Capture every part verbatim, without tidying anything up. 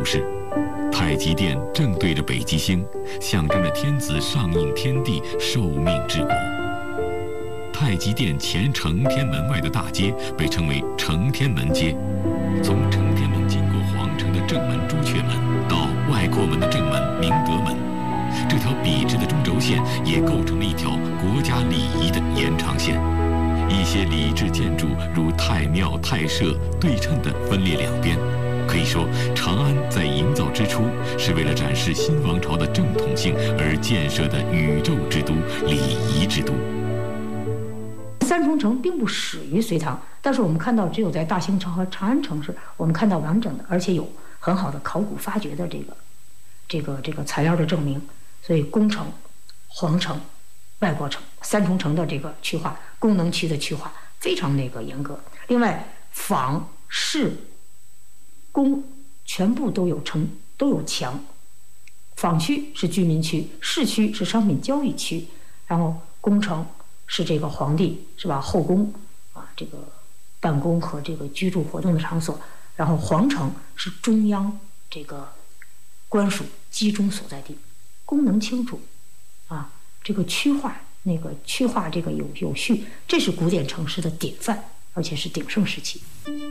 示，太极殿正对着北极星，象征着天子上应天地、受命治国。太极殿前承天门外的大街被称为承天门街，从承天门经过皇城的正门朱雀门到外国门的正门明德门，这条笔直的中轴线也构成了一条国家礼仪的延长线。一些礼制建筑如太庙、太社对称地分列两边。可以说，长安在营造之初是为了展示新王朝的正统性而建设的宇宙之都、礼仪之都。 三重城并不始于隋唐，但是我们看到，只有在大兴城和长安城市，我们看到完整的，而且有很好的考古发掘的这个、这个、这个材料的证明。所以，宫城、皇城、外国城三重城的这个区划，功能区的区划非常那个严格。另外，坊、市、宫全部都有城，都有墙。坊区是居民区，市区是商品交易区，然后宫城是这个皇帝是吧？后宫啊，这个办公和这个居住活动的场所。然后皇城是中央这个官署集中所在地，功能清楚啊，这个区划那个区划这个有有序，这是古典城市的典范，而且是鼎盛时期。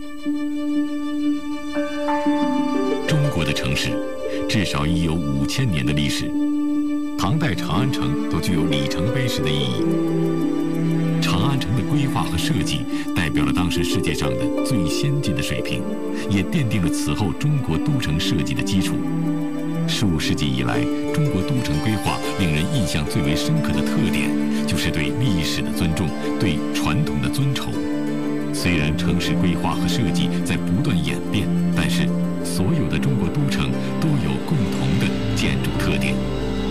中国的城市至少已有五千年的历史，唐代长安城都具有里程碑式的意义。长安城的规划和设计代表了当时世界上的最先进的水平，也奠定了此后中国都城设计的基础。数世纪以来，中国都城规划令人印象最为深刻的特点，就是对历史的尊重，对传统的尊崇。虽然城市规划和设计在不断演变，但是所有的中国都城都有共同的建筑特点。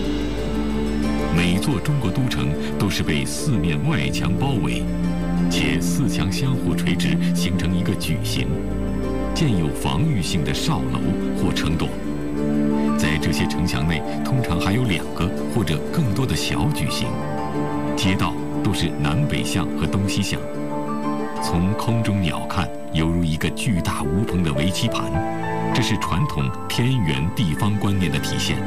每座中国都城都是被四面外墙包围，且四墙相互垂直，形成一个矩形，建有防御性的哨楼或城垛。在这些城墙内，通常还有两个或者更多的小矩形，街道都是南北向和东西向。从空中鸟看，犹如一个巨大无朋的围棋盘，这是传统天圆地方观念的体现。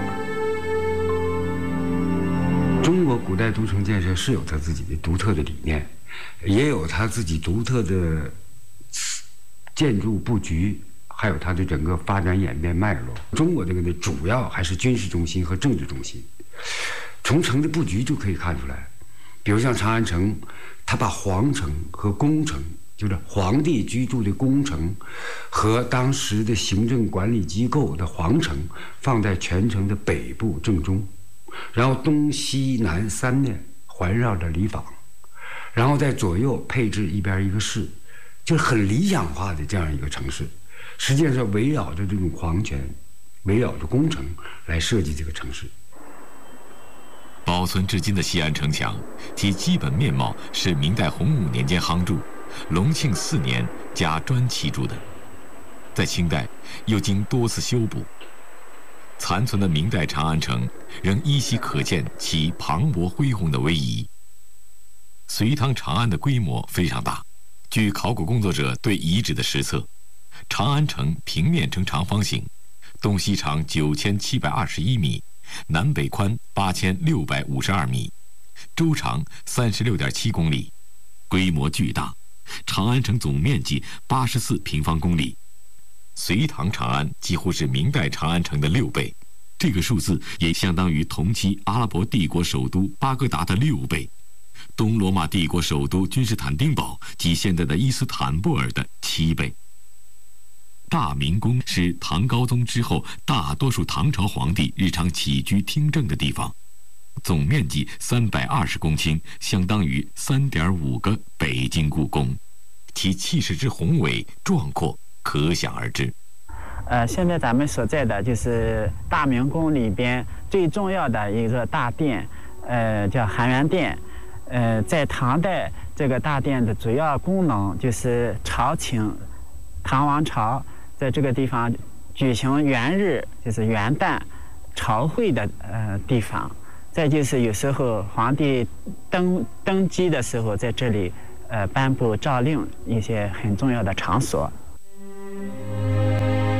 中国古代都城建设是有它自己的独特的理念，也有它自己独特的建筑布局，还有它的整个发展演变脉络。中国这个呢，主要还是军事中心和政治中心。从城的布局就可以看出来，比如像长安城，它把皇城和宫城，就是皇帝居住的宫城和当时的行政管理机构的皇城放在全城的北部正中，然后东西南三面环绕着里坊，然后在左右配置一边一个市，就是很理想化的这样一个城市。实际上是围绕着这种皇权，围绕着宫城来设计这个城市。 保存至今的西安城墙，其基本面貌是明代洪武年间夯筑，隆庆四年加砖砌筑的，在清代又经多次修补。残存的明代长安城仍依稀可见其磅礴恢宏的威仪。隋唐长安的规模非常大，据考古工作者对遗址的实测，长安城平面呈长方形，东西长九千七百二十一米，南北宽八千六百五十二米，周长三十六点七公里，规模巨大。长安城总面积八十四平方公里，隋唐长安几乎是明代长安城的六倍，这个数字也相当于同期阿拉伯帝国首都巴格达的六倍，东罗马帝国首都君士坦丁堡及现在的伊斯坦布尔的七倍。大明宫是唐高宗之后大多数唐朝皇帝日常起居听政的地方，总面积三百二十公顷，相当于三点五个北京故宫，其气势之宏伟壮阔可想而知。 呃，现在咱们所在的就是大明宫里边最重要的一个大殿，呃，叫含元殿。呃，在唐代，这个大殿的主要功能就是朝请唐王朝在这个地方举行元日，就是元旦朝会的呃地方。再就是有时候皇帝登登基的时候，在这里呃颁布诏令，一些很重要的场所。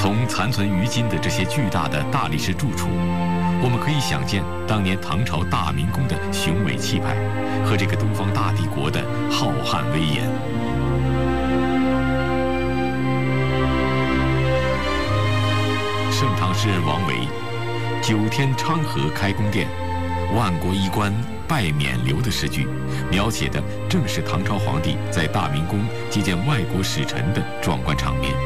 从残存于今的这些巨大的大理石住处，我们可以想见当年唐朝大明宫的雄伟气派和这个东方大帝国的浩瀚威严。盛唐诗人王维“九天昌河开宫殿，万国衣冠拜冕旒”的诗句，描写的正是唐朝皇帝在大明宫接见外国使臣的壮观场面。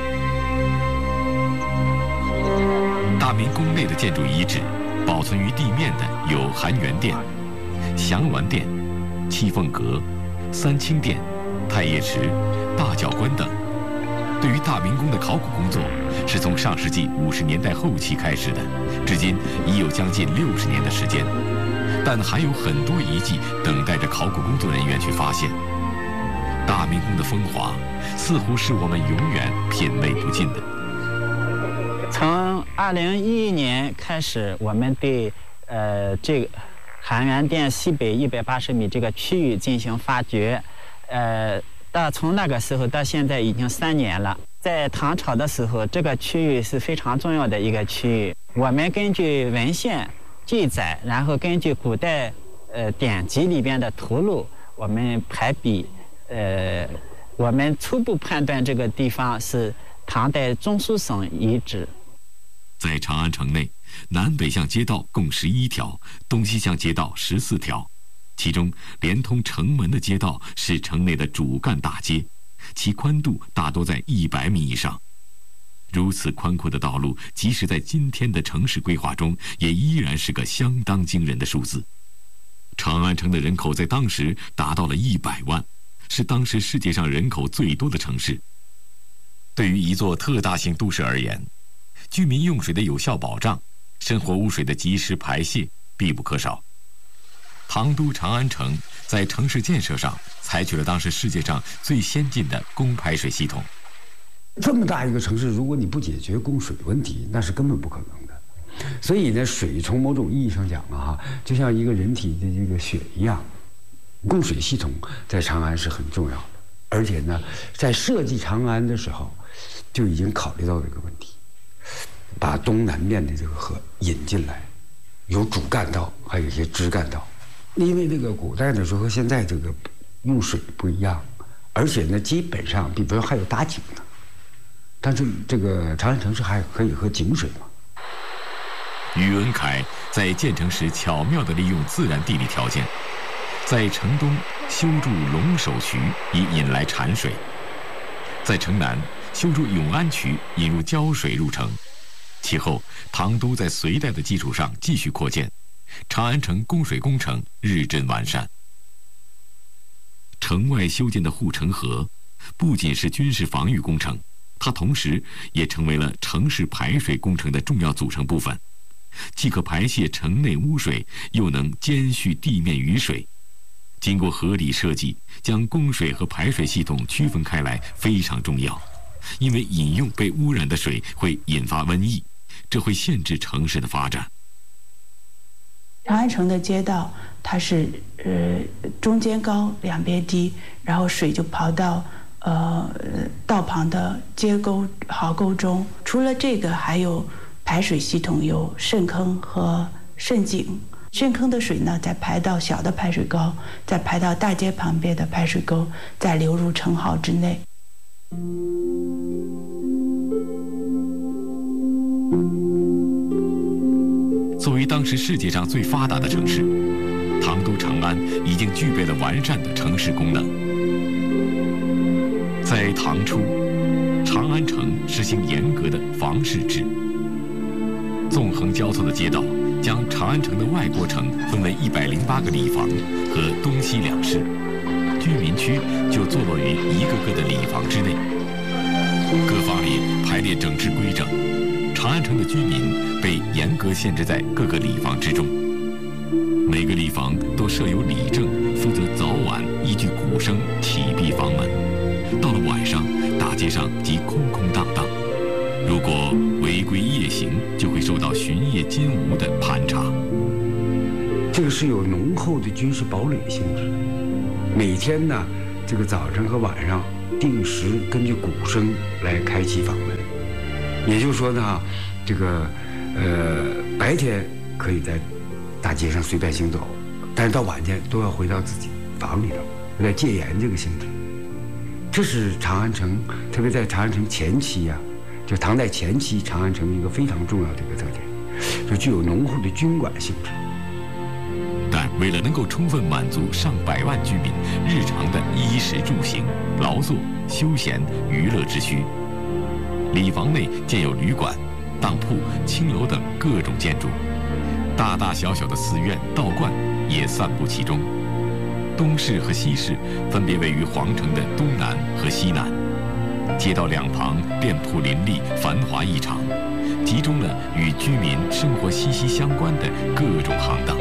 大明宫内的建筑遗址保存于地面的有含元殿、祥鸾殿、七凤阁、三清殿、太液池、大教观等。对于大明宫的考古工作，是从上世纪五十年代后期开始的，至今已有将近六十年的时间，但还有很多遗迹等待着考古工作人员去发现。大明宫的风华，似乎是我们永远品味不尽的。 从二零一一年开始，我们对呃这个含元殿西北一百八十米这个区域进行发掘，呃。到从那个时候到现在已经三年了。在唐朝的时候，这个区域是非常重要的一个区域。我们根据文献记载，然后根据古代呃典籍里边的图录，我们排比，呃，我们初步判断这个地方是唐代中书省遗址。 在长安城内，南北向街道共十一条，东西向街道十四条。其中，连通城门的街道是城内的主干大街，其宽度大多在一百米以上。如此宽阔的道路，即使在今天的城市规划中，也依然是个相当惊人的数字。长安城的人口在当时达到了一百万，是当时世界上人口最多的城市。对于一座特大型都市而言，居民用水的有效保障、生活污水的及时排泄必不可少。唐都长安城在城市建设上采取了当时世界上最先进的供排水系统。 这么大一个城市，如果你不解决供水问题，那是根本不可能的。所以呢，水从某种意义上讲啊，就像一个人体的这个血一样，供水系统在长安是很重要的。而且呢，在设计长安的时候，就已经考虑到这个问题，把东南面的这个河引进来，有主干道，还有一些支干道。因为这个古代的时候和现在这个用水不一样，而且呢，基本上，比如说还有打井呢，但是这个长安城市还可以喝井水嘛。 宇文恺在建成时巧妙地利用自然地理条件，在城东修筑龙首渠以引来产水，在城南修筑永安渠引入胶水入城。其后，唐都在隋代的基础上继续扩建。长安城供水工程日臻完善。城外修建的护城河，不仅是军事防御工程，它同时也成为了城市排水工程的重要组成部分，既可排泄城内污水，又能兼蓄地面雨水。经过合理设计，将供水和排水系统区分开来非常重要，因为饮用被污染的水会引发瘟疫，这会限制城市的发展。 长安城的街道，它是呃中间高，两边低，然后水就跑到呃道旁的街沟壕沟中。除了这个，还有排水系统，有渗坑和渗井。渗坑的水呢，再排到小的排水沟，再排到大街旁边的排水沟，再流入城壕之内。 作为当时世界上最发达的城市，唐都长安已经具备了完善的城市功能。在唐初，长安城实行严格的房市制，纵横交错的街道将长安城的外郭城分为一百零八个里房和东西两室，居民区就坐落于一个个的里房之内，各房里排列整齐规整。长安城的居民被严格限制在各个里房之中，每个里房都设有里正，负责早晚依据鼓声启闭房门。到了晚上，大街上即空空荡荡，如果违规夜行，就会受到巡夜金吾的盘查。 这个是有浓厚的军事堡垒性质。每天呢，这个早上和晚上定时根据鼓声来开启房门。 也就是说呢，这个呃白天可以在大街上随便行走，但是到晚间都要回到自己房里头，有点戒严这个性质。这是长安城，特别在长安城前期呀、啊，就唐代前期长安城一个非常重要的一个特点，就具有浓厚的军管性质。 但为了能够充分满足上百万居民日常的衣食住行、劳作、休闲、娱乐之需，礼房内建有旅馆、当铺、青楼等各种建筑，大大小小的寺院、道观也散布其中。东室和西室分别位于皇城的东南和西南，街道两旁店铺林立，繁华异常，集中了与居民生活息息相关的各种行当。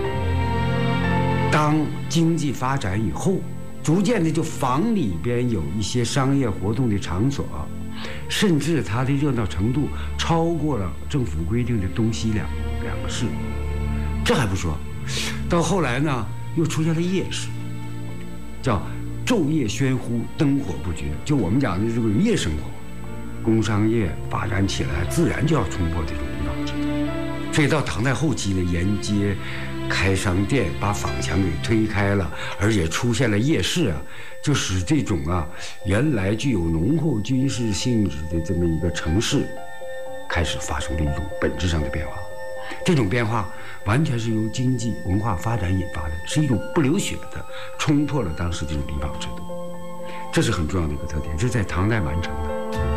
当经济发展以后，逐渐的就坊里边有一些商业活动的场所，甚至它的热闹程度超过了政府规定的东西两两个市。这还不说，到后来呢，又出现了夜市，叫昼夜喧呼，灯火不绝。就我们讲的这个夜生活，工商业发展起来，自然就要冲破这种礼坊制度。所以到唐代后期呢，沿街开商店，把坊墙给推开了，而且出现了夜市啊，就使这种啊原来具有浓厚军事性质的这么一个城市，开始发生了一种本质上的变化。这种变化完全是由经济文化发展引发的，是一种不流血的冲破了当时这种礼坊制度，这是很重要的一个特点，这是在唐代完成的。